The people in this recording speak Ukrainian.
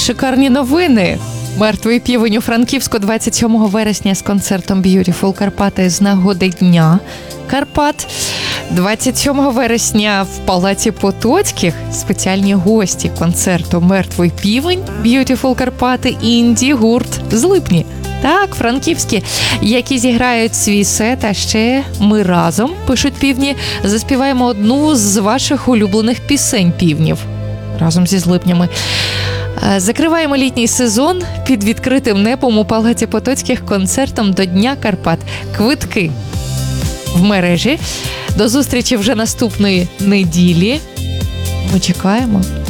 Шикарні новини. Мертвий півень у Франківську 27 вересня з концертом Beautiful Карпати з нагоди Дня Карпат. 27 вересня в Палаці Потоцьких спеціальні гості концерту «Мертвий півень», Beautiful Карпати, інді-гурт з Липні. Так, франківські, які зіграють свій сет, а ще ми разом, пишуть півні, заспіваємо одну з ваших улюблених пісень півнів. Разом зі Злипнями. Закриваємо літній сезон під відкритим небом у Палаці Потоцьких концертом до Дня Карпат. Квитки в мережі. До зустрічі вже наступної неділі. Ми чекаємо.